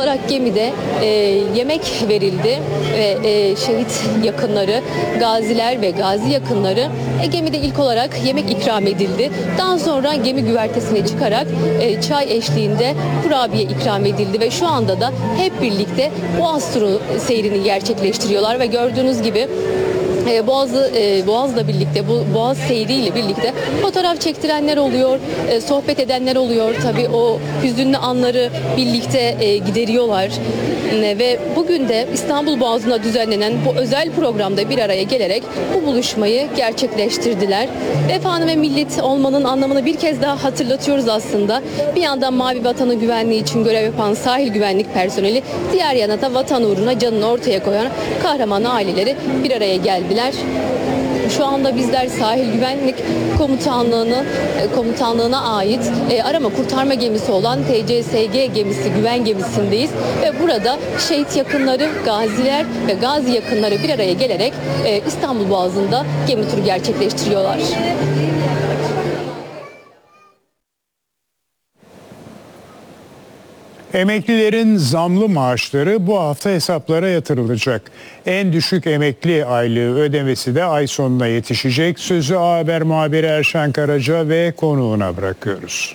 olarak gemide yemek verildi ve şehit yakınları, gaziler ve gazi yakınları gemide ilk olarak yemek ikram edildi. Daha sonra gemi güvertesine çıkarak çay eşliğinde kurabiye ikram edildi ve şu anda da hep birlikte Boğaz turu seyrini gerçekleştiriyorlar ve gördüğünüz gibi Boğaz'la birlikte, bu Boğaz seyriyle birlikte fotoğraf çektirenler oluyor, sohbet edenler oluyor. Tabii o hüzünlü anları birlikte gideriyorlar. Ve bugün de İstanbul Boğazı'nda düzenlenen bu özel programda bir araya gelerek bu buluşmayı gerçekleştirdiler. Vefanı ve millet olmanın anlamını bir kez daha hatırlatıyoruz aslında. Bir yandan Mavi Vatanı güvenliği için görev yapan sahil güvenlik personeli, diğer yana da vatan uğruna canını ortaya koyan kahraman aileleri bir araya geldiler. Şu anda bizler Sahil Güvenlik Komutanlığı'na ait arama kurtarma gemisi olan TCSG gemisi, güven gemisindeyiz ve burada şehit yakınları, gaziler ve gazi yakınları bir araya gelerek İstanbul Boğazı'nda gemi turu gerçekleştiriyorlar. Emeklilerin zamlı maaşları bu hafta hesaplara yatırılacak. En düşük emekli aylığı ödemesi de ay sonuna yetişecek. Sözü A Haber muhabiri Erşen Karaca ve konuğuna bırakıyoruz.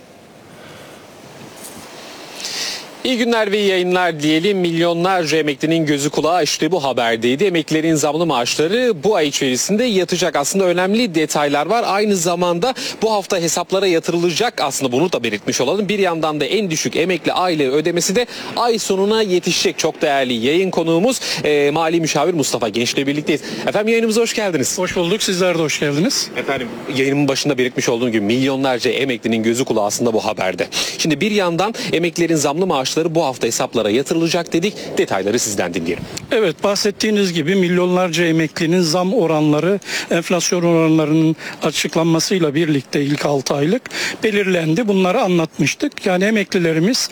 İyi günler ve iyi yayınlar diyelim. Milyonlarca emeklinin gözü kulağı işte bu haberdeydi. Emeklilerin zamlı maaşları bu ay içerisinde yatacak. Aslında önemli detaylar var. Aynı zamanda bu hafta hesaplara yatırılacak. Aslında bunu da belirtmiş olalım. Bir yandan da en düşük emekli aylığı ödemesi de ay sonuna yetişecek. Çok değerli yayın konuğumuz Mali Müşavir Mustafa Genç'le birlikteyiz. Efendim yayınımıza hoş geldiniz. Hoş bulduk. Sizler de hoş geldiniz. Efendim yayınımın başında belirtmiş olduğum gibi milyonlarca emeklinin gözü kulağı aslında bu haberde. Şimdi bir yandan emeklilerin zamlı maaşları bu hafta hesaplara yatırılacak dedik. Detayları sizden dinleyelim. Evet, bahsettiğiniz gibi milyonlarca emeklinin zam oranları enflasyon oranlarının açıklanmasıyla birlikte ilk 6 aylık belirlendi. Bunları anlatmıştık. Yani emeklilerimiz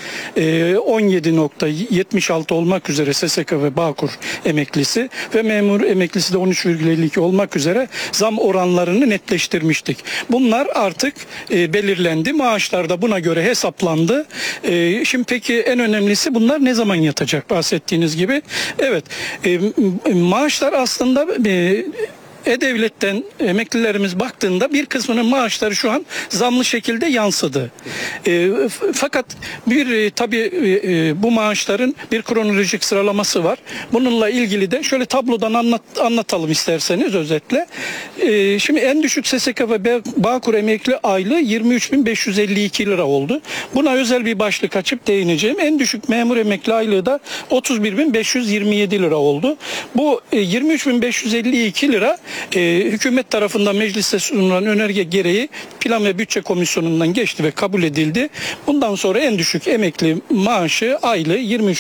17,76 olmak üzere SSK ve Bağkur emeklisi ve memur emeklisi de 13,52 olmak üzere zam oranlarını netleştirmiştik. Bunlar artık belirlendi. Maaşlar da buna göre hesaplandı. Şimdi peki en önemlisi bunlar ne zaman yatacak bahsettiğiniz gibi? Evet, maaşlar aslında E-Devlet'ten emeklilerimiz baktığında bir kısmının maaşları şu an zamlı şekilde yansıdı. Fakat tabii bu maaşların bir kronolojik sıralaması var. Bununla ilgili de şöyle tablodan anlatalım isterseniz özetle. Şimdi en düşük SSK ve Bağkur emekli aylığı 23.552 lira oldu. Buna özel bir başlık açıp değineceğim. En düşük memur emekli aylığı da 31.527 lira oldu. Bu 23.552 lira hükümet tarafından mecliste sunulan önerge gereği Plan ve Bütçe Komisyonu'ndan geçti ve kabul edildi. Bundan sonra en düşük emekli maaşı aylığı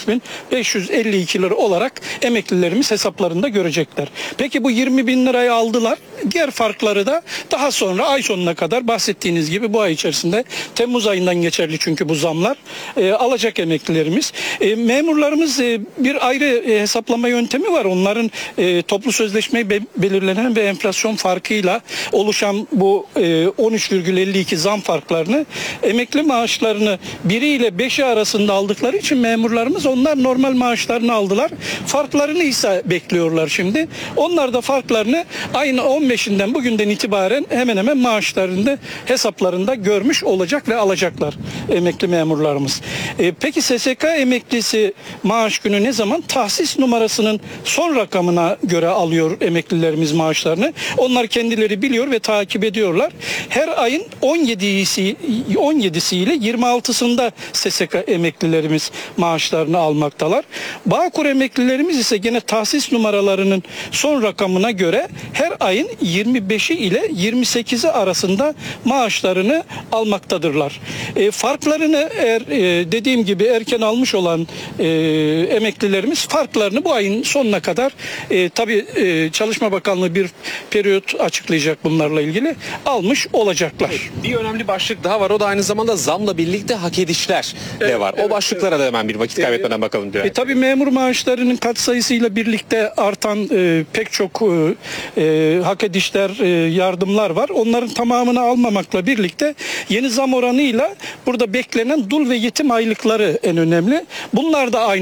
23.552 lira olarak emeklilerimiz hesaplarında görecekler. Peki bu 20.000 lirayı aldılar. Diğer farkları da daha sonra ay sonuna kadar bahsettiğiniz gibi bu ay içerisinde Temmuz ayından geçerli çünkü bu zamlar alacak emeklilerimiz. Memurlarımız bir ayrı hesaplama yöntemi var. Onların toplu sözleşmeyi belirlenen ve enflasyon farkıyla oluşan bu 13,52 zam farklarını emekli maaşlarını 1'i ile 5'i arasında aldıkları için memurlarımız onlar normal maaşlarını aldılar. Farklarını ise bekliyorlar şimdi. Onlar da farklarını ayın 15'inden bugünden itibaren hemen hemen maaşlarında hesaplarında görmüş olacak ve alacaklar emekli memurlarımız. Peki SSK emeklisi maaş günü ne zaman? Tahsis numarasının son rakamına göre alıyor emeklilerimiz maaşlarını. Onlar kendileri biliyor ve takip ediyorlar. Her ayın 17'si ile 26'sında SSK emeklilerimiz maaşlarını almaktalar. Bağkur emeklilerimiz ise gene tahsis numaralarının son rakamına göre her ayın 25'i ile 28'i arasında maaşlarını almaktadırlar. Farklarını dediğim gibi erken almış olan emeklilerimiz farklarını bu ayın sonuna kadar tabii Çalışma Bakanlığı bir periyot açıklayacak bunlarla ilgili almış olacaklar. Bir önemli başlık daha var. O da aynı zamanda zamla birlikte hak edişler de var. O başlıklara da hemen bir vakit kaybetmeden bakalım diyor. Tabii memur maaşlarının katsayısıyla birlikte artan pek çok hak edişler, yardımlar var. Onların tamamını almamakla birlikte yeni zam oranıyla burada beklenen dul ve yetim aylıkları en önemli. Bunlar da aynı